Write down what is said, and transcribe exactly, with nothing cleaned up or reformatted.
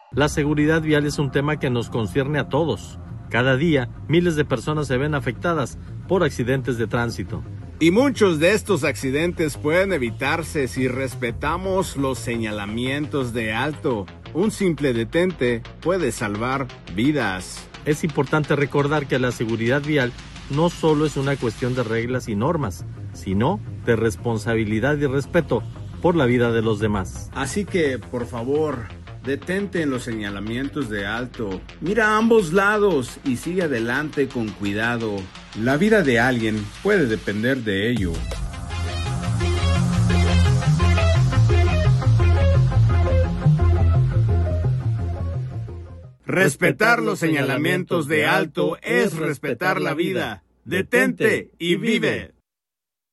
La seguridad vial es un tema que nos concierne a todos. Cada día, miles de personas se ven afectadas por accidentes de tránsito. Y muchos de estos accidentes pueden evitarse si respetamos los señalamientos de alto. Un simple detente puede salvar vidas. Es importante recordar que la seguridad vial no solo es una cuestión de reglas y normas, sino de responsabilidad y respeto por la vida de los demás. Así que, por favor, detente en los señalamientos de alto, mira a ambos lados y sigue adelante con cuidado. La vida de alguien puede depender de ello. Respetar los señalamientos de alto es respetar la vida. Detente y vive.